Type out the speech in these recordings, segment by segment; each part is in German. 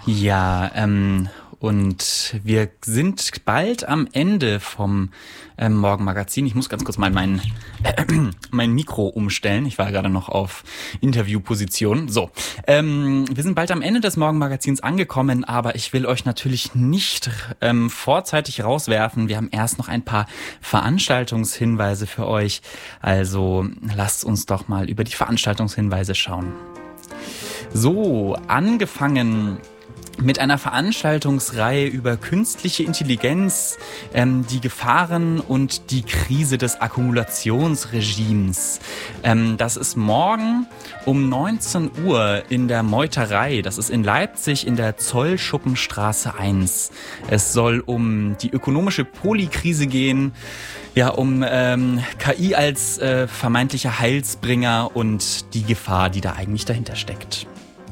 Ja, und wir sind bald am Ende vom Morgenmagazin. Ich muss ganz kurz mal mein Mikro umstellen. Ich war gerade noch auf Interviewposition. So, wir sind bald am Ende des Morgenmagazins angekommen, aber ich will euch natürlich nicht vorzeitig rauswerfen. Wir haben erst noch ein paar Veranstaltungshinweise für euch. Also lasst uns doch mal über die Veranstaltungshinweise schauen. So, angefangen mit einer Veranstaltungsreihe über künstliche Intelligenz, die Gefahren und die Krise des Akkumulationsregimes. Das ist morgen um 19 Uhr in der Meuterei. Das ist in Leipzig in der Zollschuppenstraße 1. Es soll um die ökonomische Polykrise gehen, ja, um KI als vermeintlicher Heilsbringer und die Gefahr, die da eigentlich dahinter steckt.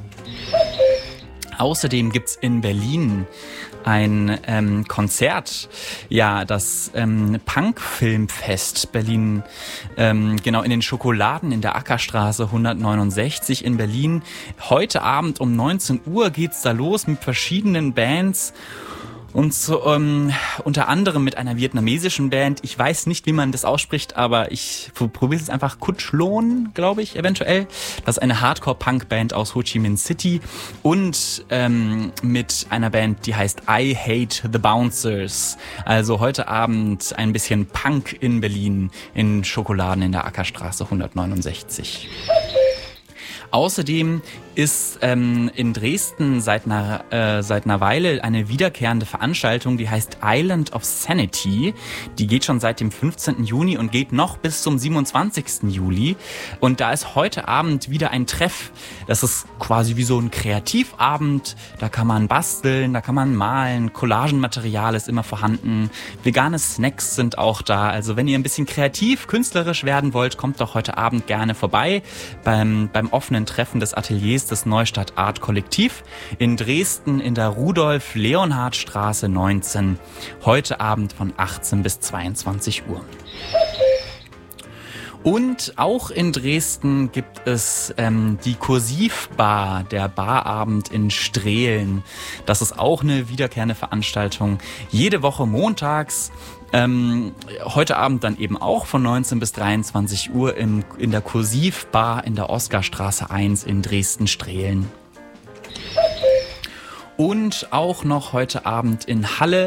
Außerdem gibt's in Berlin ein Konzert, ja, das Punk-Filmfest Berlin, genau in den Schokoladen in der Ackerstraße 169 in Berlin. Heute Abend um 19 Uhr geht's da los mit verschiedenen Bands. Und so, unter anderem mit einer vietnamesischen Band. Ich weiß nicht, wie man das ausspricht, aber ich probiere es einfach. Kutchlon, glaube ich, eventuell. Das ist eine Hardcore-Punk-Band aus Ho Chi Minh City. Und mit einer Band, die heißt I Hate the Bouncers. Also heute Abend ein bisschen Punk in Berlin in Schokoladen in der Ackerstraße 169. Außerdem ist in Dresden seit einer Weile eine wiederkehrende Veranstaltung, die heißt Island of Sanity. Die geht schon seit dem 15. Juni und geht noch bis zum 27. Juli. Und da ist heute Abend wieder ein Treff. Das ist quasi wie so ein Kreativabend. Da kann man basteln, da kann man malen. Collagenmaterial ist immer vorhanden. Vegane Snacks sind auch da. Also wenn ihr ein bisschen kreativ, künstlerisch werden wollt, kommt doch heute Abend gerne vorbei beim offenen Treffen des Ateliers des Neustadt Art Kollektiv in Dresden in der Rudolf-Leonhard-Straße 19. Heute Abend von 18 bis 22 Uhr. Und auch in Dresden gibt es die Kursivbar, der Barabend in Strehlen. Das ist auch eine wiederkehrende Veranstaltung. Jede Woche montags. Heute Abend dann eben auch von 19 bis 23 Uhr in der Kursivbar in der Oskarstraße 1 in Dresden-Strehlen. Und auch noch heute Abend in Halle.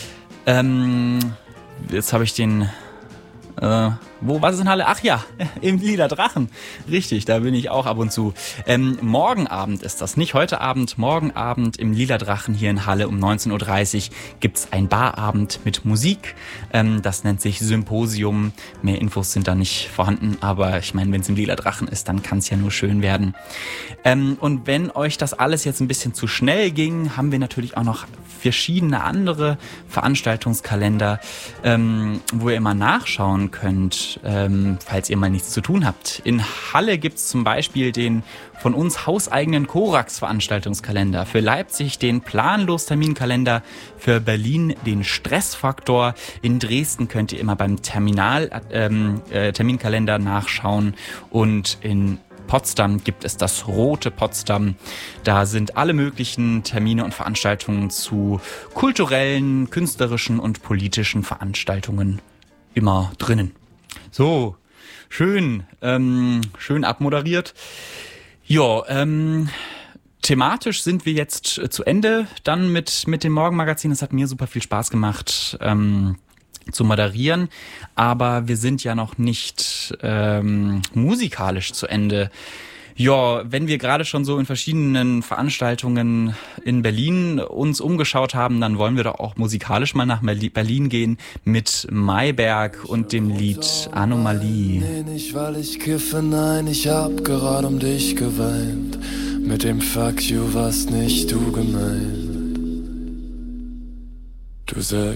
Jetzt habe ich den... was ist in Halle? Ach ja, im Lila Drachen. Richtig, da bin ich auch ab und zu. Morgen Abend ist das, nicht heute Abend. Morgen Abend im Lila Drachen hier in Halle um 19.30 Uhr gibt's ein Barabend mit Musik. Das nennt sich Symposium. Mehr Infos sind da nicht vorhanden, aber ich meine, wenn es im Lila Drachen ist, dann kann es ja nur schön werden. Und wenn euch das alles jetzt ein bisschen zu schnell ging, haben wir natürlich auch noch verschiedene andere Veranstaltungskalender, wo ihr immer nachschauen könnt, falls ihr mal nichts zu tun habt. In Halle gibt's zum Beispiel den von uns hauseigenen Korax-Veranstaltungskalender, für Leipzig den Planlos-Terminkalender, für Berlin den Stressfaktor. In Dresden könnt ihr immer beim Terminkalender nachschauen und in Potsdam gibt es das Rote Potsdam. Da sind alle möglichen Termine und Veranstaltungen zu kulturellen, künstlerischen und politischen Veranstaltungen immer drinnen. So, schön abmoderiert. Ja, thematisch sind wir jetzt zu Ende dann mit dem Morgenmagazin. Es hat mir super viel Spaß gemacht zu moderieren, aber wir sind ja noch nicht musikalisch zu Ende. Ja, wenn wir gerade schon so in verschiedenen Veranstaltungen in Berlin uns umgeschaut haben, dann wollen wir doch auch musikalisch mal nach Berlin gehen mit Mayberg und dem Lied Anomalie. Nee, nicht weil ich kiffe, nein, ich hab gerade um dich geweint. Mit dem Fuck you warst nicht du gemeint. Du sagst